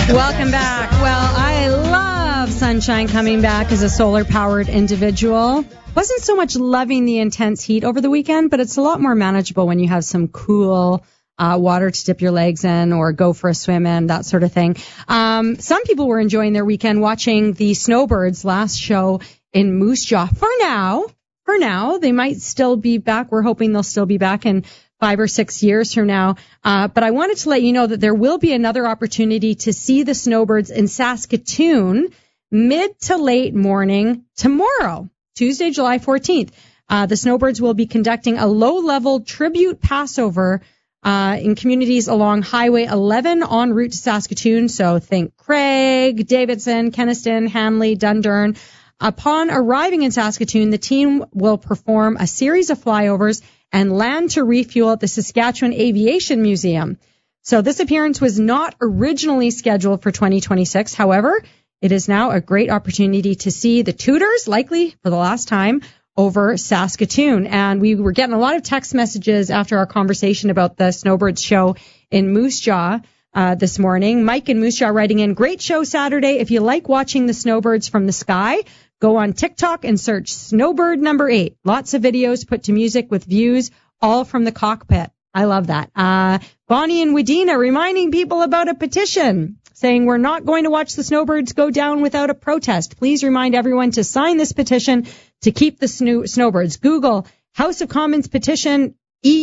Welcome back. Well, I love sunshine coming back as a solar-powered individual. Wasn't so much loving the intense heat over the weekend, but it's a lot more manageable when you have some cool water to dip your legs in or go for a swim in, that sort of thing. Some people were enjoying their weekend watching the Snowbirds' last show in Moose Jaw. For now, they might still be back. We're hoping they'll still be back in 5 or 6 years from now. But I wanted to let you know that there will be another opportunity to see the Snowbirds in Saskatoon mid to late morning tomorrow, Tuesday, July 14th. The Snowbirds will be conducting a low-level tribute Passover in communities along Highway 11 en route to Saskatoon. So think Craig, Davidson, Kenaston, Hanley, Dundurn. Upon arriving in Saskatoon, the team will perform a series of flyovers and land to refuel at the Saskatchewan Aviation Museum. So this appearance was not originally scheduled for 2026. However, it is now a great opportunity to see the Tudors, likely for the last time, over Saskatoon. And we were getting a lot of text messages after our conversation about the Snowbirds show in Moose Jaw this morning. Mike in Moose Jaw writing in, great show Saturday. If you like watching the Snowbirds from the sky, go on TikTok and search Snowbird number 8. Lots of videos put to music with views all from the cockpit. I love that. Bonnie and Wadena reminding people about a petition saying we're not going to watch the Snowbirds go down without a protest. Please remind everyone to sign this petition to keep the Snowbirds. Google House of Commons petition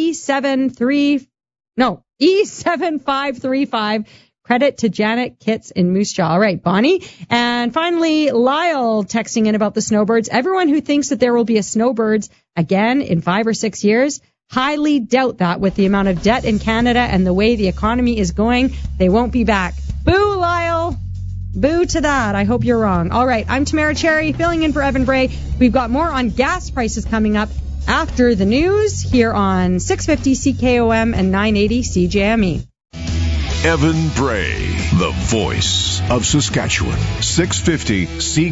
E7535. Credit to Janet Kitts in Moose Jaw. All right, Bonnie. And finally, Lyle texting in about the Snowbirds. Everyone who thinks that there will be a Snowbirds again in 5 or 6 years, highly doubt that with the amount of debt in Canada and the way the economy is going, they won't be back. Boo, Lyle. Boo to that. I hope you're wrong. All right, I'm Tamara Cherry, filling in for Evan Bray. We've got more on gas prices coming up after the news here on 650 CKOM and 980 CJME. Evan Bray, the voice of Saskatchewan, 650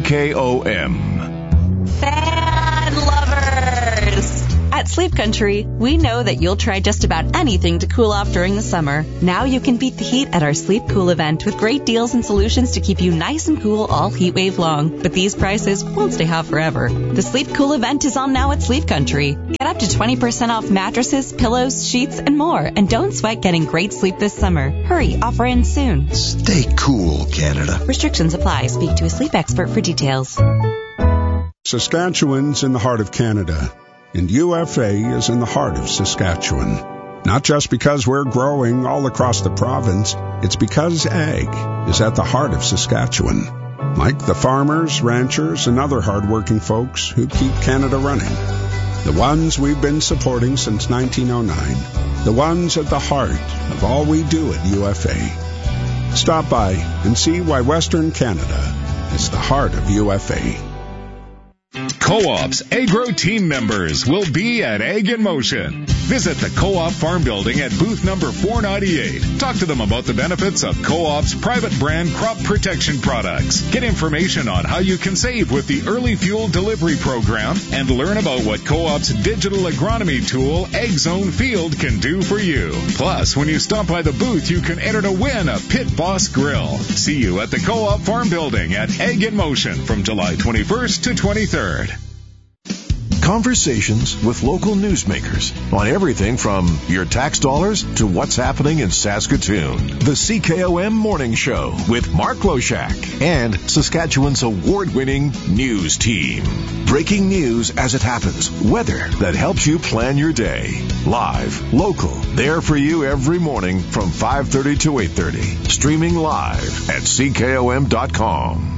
CKOM. Fan lovers! At Sleep Country, we know that you'll try just about anything to cool off during the summer. Now you can beat the heat at our Sleep Cool event with great deals and solutions to keep you nice and cool all heat wave long. But these prices won't stay hot forever. The Sleep Cool event is on now at Sleep Country. Get up to 20% off mattresses, pillows, sheets, and more. And don't sweat getting great sleep this summer. Hurry, offer ends soon. Stay cool, Canada. Restrictions apply. Speak to a sleep expert for details. Saskatchewan's in the heart of Canada, and UFA is in the heart of Saskatchewan. Not just because we're growing all across the province, it's because ag is at the heart of Saskatchewan. Like the farmers, ranchers, and other hardworking folks who keep Canada running. The ones we've been supporting since 1909. The ones at the heart of all we do at UFA. Stop by and see why Western Canada is the heart of UFA. Co-op's Agro team members will be at Ag in Motion. Visit the Co-op Farm Building at booth number 498. Talk to them about the benefits of Co-op's private brand crop protection products. Get information on how you can save with the Early Fuel Delivery Program and learn about what Co-op's digital agronomy tool, AgZone Field, can do for you. Plus, when you stop by the booth, you can enter to win a Pit Boss Grill. See you at the Co-op Farm Building at Ag in Motion from July 21st to 23rd. Conversations with local newsmakers on everything from your tax dollars to what's happening in Saskatoon. The CKOM Morning Show with Mark Loshak and Saskatchewan's award-winning news team. Breaking news as it happens. Weather that helps you plan your day. Live, local, there for you every morning from 5:30 to 8:30. Streaming live at CKOM.com.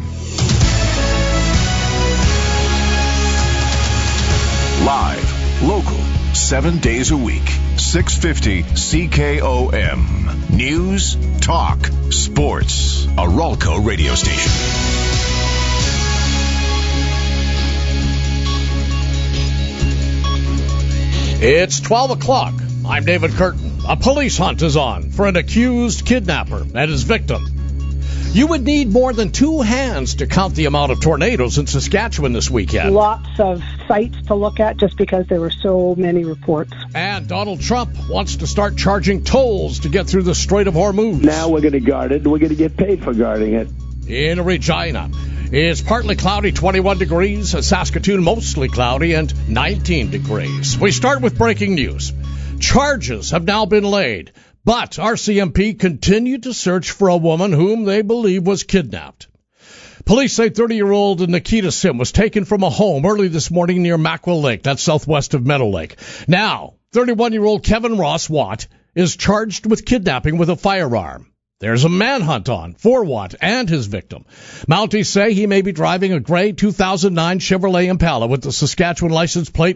Live, local, 7 days a week, 650 CKOM. News, talk, sports. A Ralco radio station. It's 12 o'clock. I'm David Curtin. A police hunt is on for an accused kidnapper and his victim. You would need more than 2 hands to count the amount of tornadoes in Saskatchewan this weekend. Lots of sites to look at just because there were so many reports. And Donald Trump wants to start charging tolls to get through the Strait of Hormuz. Now we're going to guard it, and we're going to get paid for guarding it. In Regina, it's partly cloudy, 21 degrees. Saskatoon, mostly cloudy, and 19 degrees. We start with breaking news. Charges have now been laid, but RCMP continued to search for a woman whom they believe was kidnapped. Police say 30-year-old Nikita Sim was taken from a home early this morning near Mackwell Lake, that's southwest of Meadow Lake. Now, 31-year-old Kevin Ross Watt is charged with kidnapping with a firearm. There's a manhunt on for Watt and his victim. Mounties say he may be driving a gray 2009 Chevrolet Impala with the Saskatchewan license plate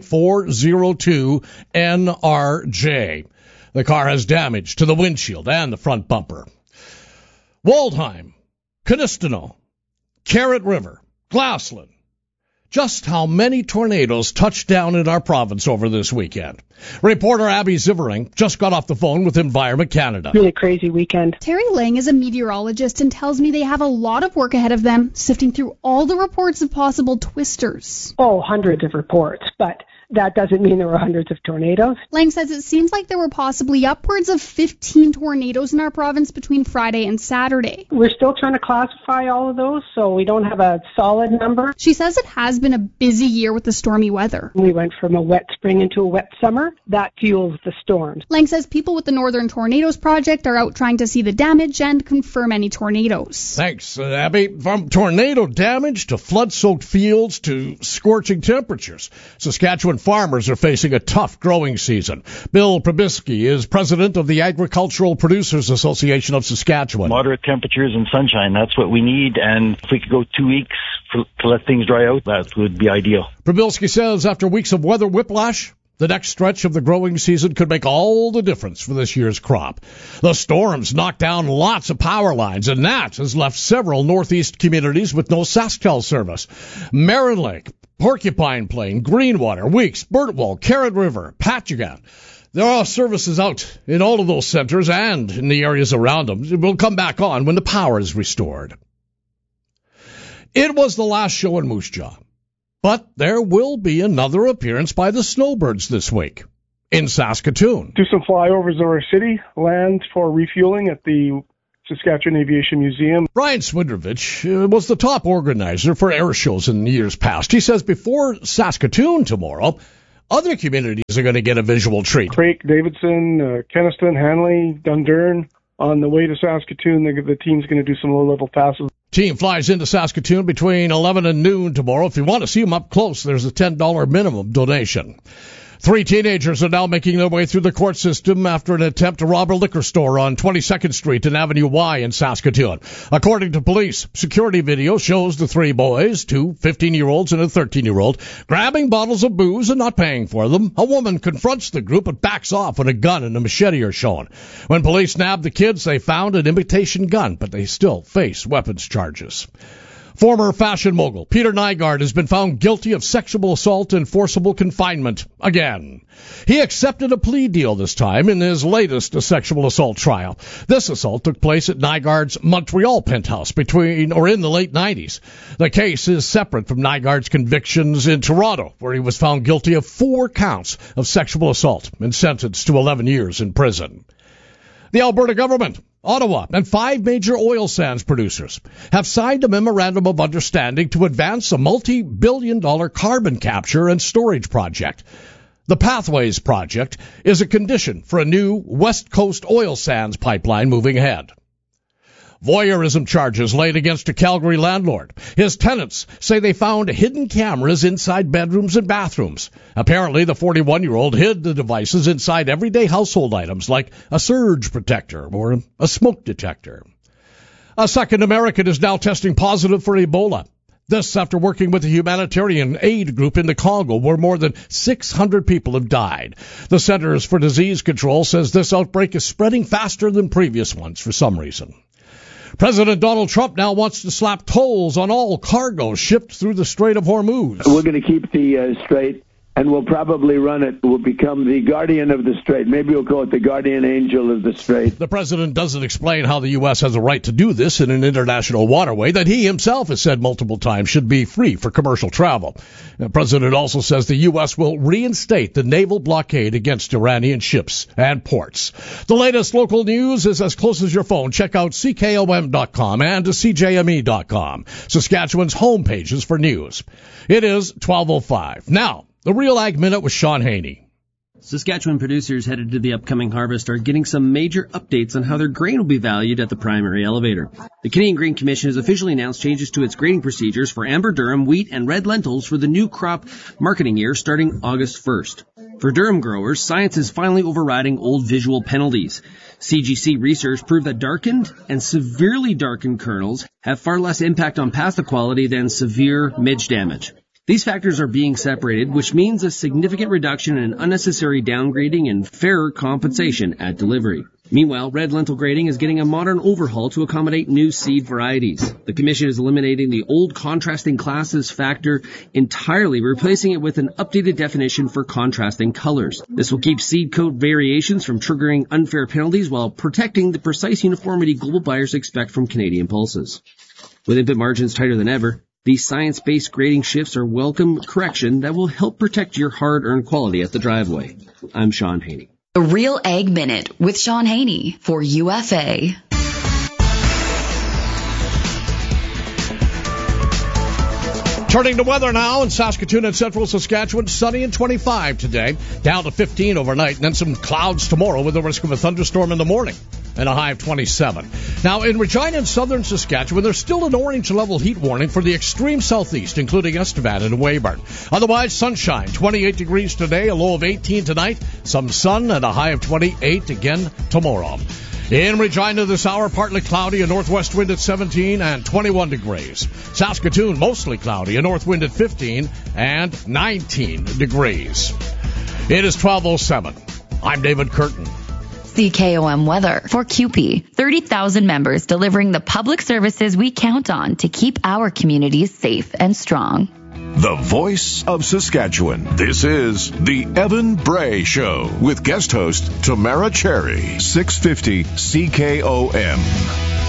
402NRJ. The car has damage to the windshield and the front bumper. Waldheim, Canistino, Carrot River, Glassland. Just how many tornadoes touched down in our province over this weekend? Reporter Abby Zivering just got off the phone with Environment Canada. Really crazy weekend. Terry Lang is a meteorologist and tells me they have a lot of work ahead of them, sifting through all the reports of possible twisters. Oh, hundreds of reports, but that doesn't mean there were hundreds of tornadoes. Lang says it seems like there were possibly upwards of 15 tornadoes in our province between Friday and Saturday. We're still trying to classify all of those, so we don't have a solid number. She says it has been a busy year with the stormy weather. We went from a wet spring into a wet summer. That fuels the storms. Lang says people with the Northern Tornadoes Project are out trying to see the damage and confirm any tornadoes. Thanks, Abby. From tornado damage to flood-soaked fields to scorching temperatures, Saskatchewan farmers are facing a tough growing season. Bill Probisky is president of the Agricultural Producers Association of Saskatchewan. Moderate temperatures and sunshine, that's what we need. And if we could go 2 weeks to let things dry out, that would be ideal. Probisky says after weeks of weather whiplash, the next stretch of the growing season could make all the difference for this year's crop. The storms knocked down lots of power lines, and that has left several northeast communities with no SaskTel service. Marin Lake, Porcupine Plain, Greenwater, Weeks, Burtwell, Carrot River, Patchogue. There are services out in all of those centers and in the areas around them. It will come back on when the power is restored. It was the last show in Moose Jaw, but there will be another appearance by the Snowbirds this week in Saskatoon. Do some flyovers of our city, land for refueling at the Saskatchewan Aviation Museum. Brian Swindrovich was the top organizer for air shows in years past. He says before Saskatoon tomorrow, other communities are going to get a visual treat. Craik, Davidson, Kenaston, Hanley, Dundurn. On the way to Saskatoon, the team's going to do some low-level passes. Team flies into Saskatoon between 11 and noon tomorrow. If you want to see them up close, there's a $10 minimum donation. 3 teenagers are now making their way through the court system after an attempt to rob a liquor store on 22nd Street and Avenue Y in Saskatoon. According to police, security video shows the 3 boys, 2 15-year-olds and a 13-year-old, grabbing bottles of booze and not paying for them. A woman confronts the group but backs off when a gun and a machete are shown. When police nabbed the kids, they found an imitation gun, but they still face weapons charges. Former fashion mogul Peter Nygard has been found guilty of sexual assault and forcible confinement again. He accepted a plea deal this time in his latest sexual assault trial. This assault took place at Nygard's Montreal penthouse in the late 90s. The case is separate from Nygard's convictions in Toronto, where he was found guilty of 4 counts of sexual assault and sentenced to 11 years in prison. The Alberta government, Ottawa, and 5 major oil sands producers have signed a memorandum of understanding to advance a multi-billion-dollar carbon capture and storage project. The Pathways project is a condition for a new West Coast oil sands pipeline moving ahead. Voyeurism charges laid against a Calgary landlord. His tenants say they found hidden cameras inside bedrooms and bathrooms. Apparently, the 41-year-old hid the devices inside everyday household items like a surge protector or a smoke detector. A second American is now testing positive for Ebola. This after working with a humanitarian aid group in the Congo where more than 600 people have died. The Centers for Disease Control says this outbreak is spreading faster than previous ones for some reason. President Donald Trump now wants to slap tolls on all cargo shipped through the Strait of Hormuz. We're going to keep the strait and we'll probably run it. We'll become the guardian of the strait. Maybe we'll call it the guardian angel of the strait. The president doesn't explain how the U.S. has a right to do this in an international waterway that he himself has said multiple times should be free for commercial travel. The president also says the U.S. will reinstate the naval blockade against Iranian ships and ports. The latest local news is as close as your phone. Check out CKOM.com and CJME.com, Saskatchewan's home pages for news. It is 12:05. Now, the Real Ag Minute with Sean Haney. Saskatchewan producers headed to the upcoming harvest are getting some major updates on how their grain will be valued at the primary elevator. The Canadian Grain Commission has officially announced changes to its grading procedures for amber durum, wheat, and red lentils for the new crop marketing year starting August 1st. For durum growers, science is finally overriding old visual penalties. CGC research proved that darkened and severely darkened kernels have far less impact on pasta quality than severe midge damage. These factors are being separated, which means a significant reduction in unnecessary downgrading and fairer compensation at delivery. Meanwhile, red lentil grading is getting a modern overhaul to accommodate new seed varieties. The Commission is eliminating the old contrasting classes factor entirely, replacing it with an updated definition for contrasting colors. This will keep seed coat variations from triggering unfair penalties while protecting the precise uniformity global buyers expect from Canadian pulses. With input margins tighter than ever, these science-based grading shifts are welcome correction that will help protect your hard-earned quality at the driveway. I'm Sean Haney. The Real Ag Minute with Sean Haney for UFA. Turning to weather now in Saskatoon and central Saskatchewan, sunny and 25 today, down to 15 overnight, and then some clouds tomorrow with a risk of a thunderstorm in the morning and a high of 27. Now, in Regina and southern Saskatchewan, there's still an orange level heat warning for the extreme southeast, including Estevan and Weyburn. Otherwise, sunshine, 28 degrees today, a low of 18 tonight, some sun and a high of 28 again tomorrow. In Regina this hour, partly cloudy, a northwest wind at 17 and 21 degrees. Saskatoon, mostly cloudy, a north wind at 15 and 19 degrees. It is 12:07. I'm David Curtin. CKOM weather for CUPE. 30,000 members delivering the public services we count on to keep our communities safe and strong. The voice of Saskatchewan. This is the Evan Bray Show with guest host Tamara Cherry. 650 CKOM.